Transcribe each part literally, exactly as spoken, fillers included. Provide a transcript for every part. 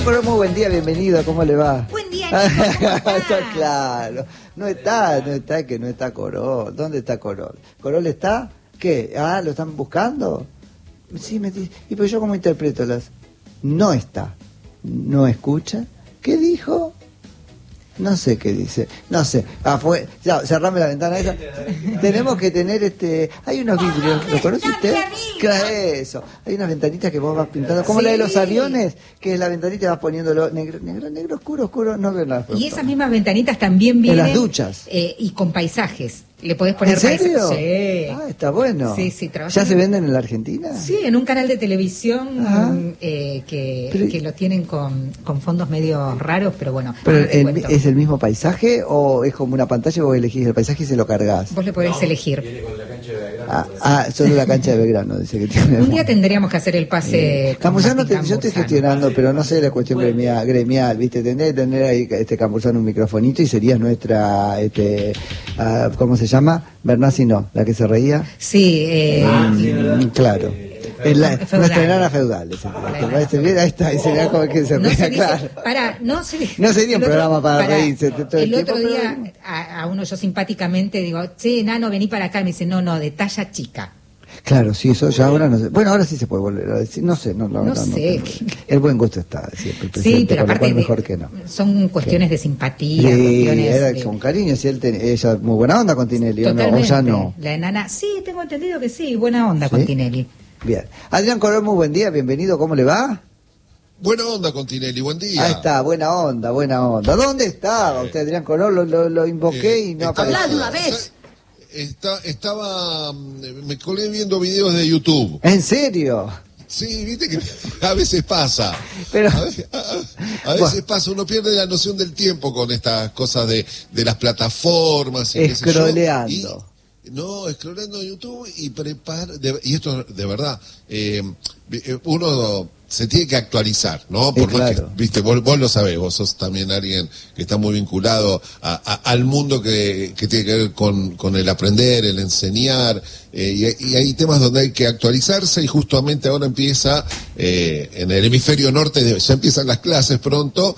Adrián Corol, muy buen día, bienvenido, ¿cómo le va? Buen día, Nico, ¿cómo está? Está claro, no está, no está, que no está Corol. ¿Dónde está Corol? ¿Corol está? ¿Qué? Ah, ¿lo están buscando? Sí, me dice, ¿y pues yo cómo interpreto las? No está, no escucha. ¿Qué dijo? No sé qué dice, no sé. Ah, fue, ya, cerrame la ventana esa. Tenemos que tener este, hay unos vidrios, ¿lo conoce usted? Claro, eso. Hay unas ventanitas que vos vas pintando, como Sí. la de los aviones, que es la ventanita y vas poniéndolo negro, negro, negro, oscuro, oscuro, no veo nada. Y esas mismas ventanitas también vienen... En las duchas. Eh, y con paisajes. Le podés poner ¿En serio? paisajes. Sí. Ah, está bueno. Sí, sí, trabajan. ¿Ya se venden en la Argentina? Sí, en un canal de televisión Ajá. eh, que, Pero- que lo tienen con, con fondos medio raros, pero bueno. ¿Pero ahora te el- cuento. es el mismo paisaje o es como una pantalla y vos elegís el paisaje y se lo cargas? Vos le podés elegir. Ah, ah, solo la cancha de Belgrano, dice que tiene. Un día tendríamos que hacer el pase. con Campuzano, te- Martín yo estoy Campuzano. gestionando, pero no sé la cuestión gremial, gremial, ¿viste? Tendría que tener ahí este Campuzano un microfonito y serías nuestra, este, ah, ¿cómo se llama? Bernasi no, la que se reía. Sí, eh, Mm, claro. Es la, Feudal. nuestra enana feudal. ese, ¿te parece bien? Ahí está, ahí sería como que se no reía, se dice, claro. para, no se No sería un el otro- programa para reírse todo el el otro tiempo, día pero- a, a uno yo simpáticamente digo, che, nano, vení para acá, y me dice, no, no, de talla chica. Claro, sí, eso ya ahora no sé. Bueno, ahora sí se puede volver a decir. No sé, no, no, No no, no sé. tengo- El buen gusto está siempre presente, Sí, pero con lo aparte cual de- mejor que no. son cuestiones de simpatía, Sí, cuestiones era de- con cariño, si él ten- ella muy buena onda con Tinelli, ¿o no? O totalmente. ya no. La enana, sí, tengo entendido que sí, buena onda ¿Sí? con Tinelli. Bien. Adrián Corol, muy buen día, bienvenido, ¿cómo le va? Buena onda con Tinelli, buen día. Ahí está, buena onda, buena onda. ¿Dónde estaba usted, Adrián Corol? Lo, lo, lo invoqué Eh, y no está- apareció. Hablá de una vez. Está, estaba, mm, me colé viendo videos de YouTube. ¿En serio? Sí, viste que a veces pasa. Pero- a veces, a- a veces Bueno. pasa, uno pierde la noción del tiempo con estas cosas de, de las plataformas. Y qué sé yo. Escroleando. Y- no, escroleando en YouTube y prepara, de- y esto de verdad, eh, eh, uno se tiene que actualizar, ¿no? Por Sí, más claro. que, viste, vos, vos lo sabés, vos sos también alguien que está muy vinculado a- a- al mundo que, que tiene que ver con, con el aprender, el enseñar, eh, y, y hay temas donde hay que actualizarse y justamente ahora empieza, eh, en el hemisferio norte, de- ya empiezan las clases pronto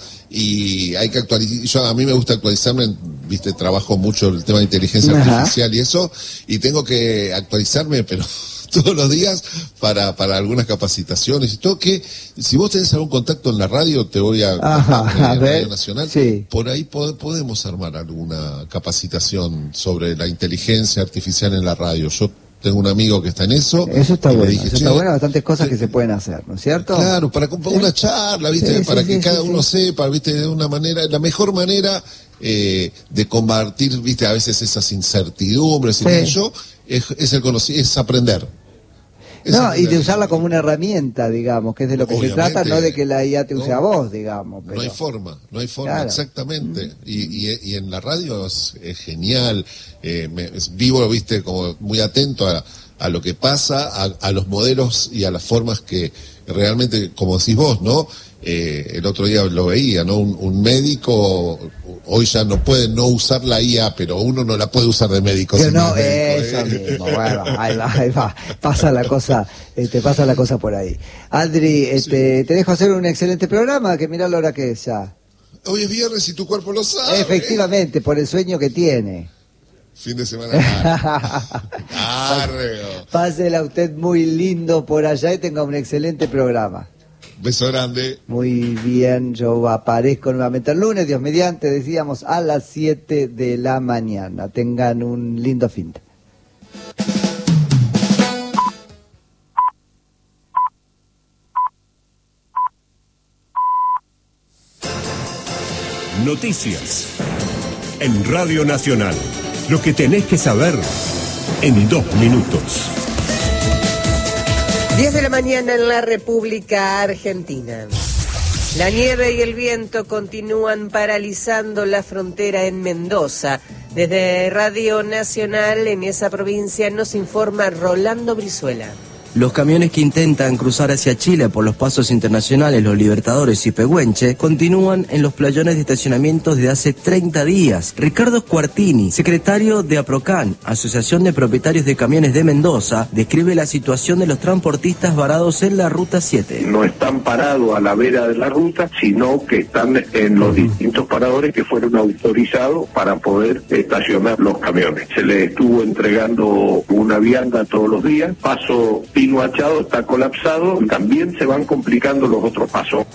y hay que actualizar, yo a mí me gusta actualizarme, viste, trabajo mucho el tema de inteligencia Ajá. artificial y eso, y tengo que actualizarme, pero todos los días para, para algunas capacitaciones y todo, que si vos tenés algún contacto en la radio, te voy a, Ajá, en a ver, Radio Nacional, sí. por ahí pod- podemos armar alguna capacitación sobre la inteligencia artificial en la radio. Yo tengo un amigo que está en eso. Eso está y le bueno, dije, eso "Che, está bueno, bastantes cosas que se pueden hacer, ¿no es cierto? Claro, para comp- una charla, ¿viste? Sí, para sí, que sí, cada sí, uno sí. sepa, ¿viste? De una manera, la mejor manera eh, de combatir, ¿viste? A veces esas incertidumbres y Sí. qué sé yo, es, es el conoci- es aprender. Es No, y aprender. de usarla como una herramienta, digamos, que es de lo que Obviamente. se trata, no de que la I A te use No. a vos, digamos. Pero... No hay forma, no hay forma, Claro. exactamente. Y, y, y en la radio es, es genial, eh, me- es vivo, viste, como muy atento a, a lo que pasa, a, a los modelos y a las formas que realmente, como decís vos, ¿no? Eh, el otro día lo veía, ¿no? Un, un médico hoy ya no puede no usar la I A, pero uno no la puede usar de médico. Pero sin no, el médico, eso ¿eh? mismo, bueno, ahí va, ahí va, pasa la cosa, este, pasa la cosa por ahí. Adri, este, te dejo hacer un excelente programa, que mirá la hora que es ya. Hoy es viernes y tu cuerpo lo sabe. Efectivamente, por el sueño que tiene. Fin de semana largo. Largo. Pásela usted muy lindo por allá y tenga un excelente programa. Beso grande. Muy bien, yo aparezco nuevamente el lunes, Dios mediante, decíamos, a las siete de la mañana. Tengan un lindo fin de. Noticias en Radio Nacional. Lo que tenés que saber en dos minutos. diez de la mañana en la República Argentina. La nieve y el viento continúan paralizando la frontera en Mendoza. Desde Radio Nacional en esa provincia nos informa Rolando Brizuela. Los camiones que intentan cruzar hacia Chile por los pasos internacionales Los Libertadores y Pehuenche continúan en los playones de estacionamientos desde hace treinta días. Ricardo Squartini, secretario de APROCAN, Asociación de Propietarios de Camiones de Mendoza, describe la situación de los transportistas varados en la Ruta siete. No están parados a la vera de la ruta, sino que están en los distintos paradores que fueron autorizados para poder estacionar los camiones. Se les estuvo entregando una vianda todos los días. Paso Pino Achado está colapsado, también se van complicando los otros pasos.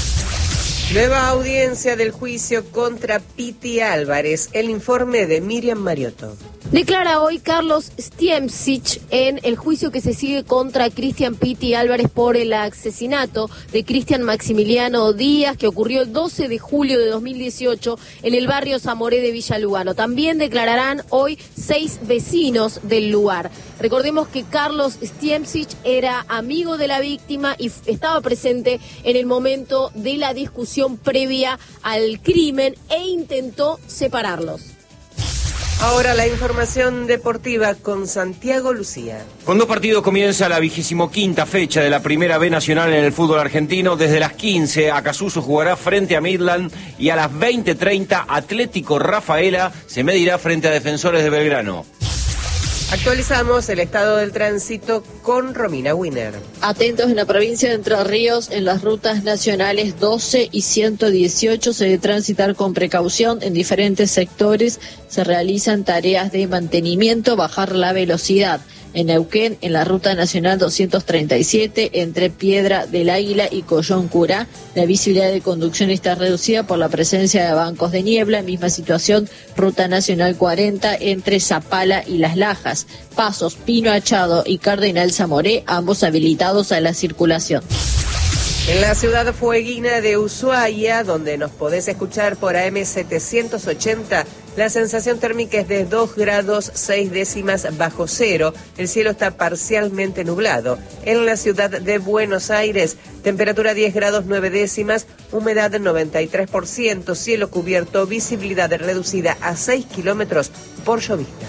Nueva audiencia del juicio contra Piti Álvarez. El informe de Miriam Mariotto. Declara hoy Carlos Stiemcich en el juicio que se sigue contra Cristian Piti Álvarez por el asesinato de Cristian Maximiliano Díaz, que ocurrió el doce de julio de dos mil dieciocho en el barrio Zamoré de Villa Lugano. También declararán hoy seis vecinos del lugar. Recordemos que Carlos Stiemcich era amigo de la víctima y estaba presente en el momento de la discusión previa al crimen e intentó separarlos. Ahora la información deportiva con Santiago Lucía. Con dos partidos comienza la vigésimo quinta fecha de la Primera B Nacional en el fútbol argentino. Desde las quince, Acasuso jugará frente a Midland y a las veinte treinta, Atlético Rafaela se medirá frente a Defensores de Belgrano. Actualizamos el estado del tránsito con Romina Wiener. Atentos en la provincia de Entre Ríos, en las rutas nacionales doce y ciento dieciocho se debe transitar con precaución. En diferentes sectores se realizan tareas de mantenimiento, bajar la velocidad. En Neuquén, en la ruta nacional doscientos treinta y siete, entre Piedra del Águila y Collón Curá, la visibilidad de conducción está reducida por la presencia de bancos de niebla. Misma situación, ruta nacional cuarenta, entre Zapala y Las Lajas. Pasos Pino Achado y Cardenal Zamoré, ambos habilitados a la circulación. En la ciudad fueguina de Ushuaia, donde nos podés escuchar por A M setecientos ochenta, la sensación térmica es de dos grados seis décimas bajo cero. El cielo está parcialmente nublado. En la ciudad de Buenos Aires, temperatura diez grados nueve décimas, humedad noventa y tres por ciento, cielo cubierto, visibilidad reducida a seis kilómetros por llovizna.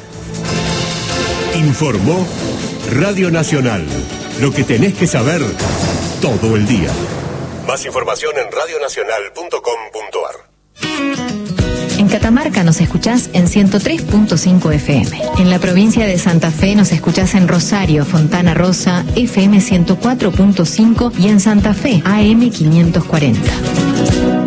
Informó Radio Nacional. Lo que tenés que saber todo el día. Más información en radionacional punto com punto ar. En Catamarca nos escuchás en ciento tres punto cinco F M. En la provincia de Santa Fe nos escuchás en Rosario, Fontana Rosa, F M ciento cuatro punto cinco y en Santa Fe, A M quinientos cuarenta.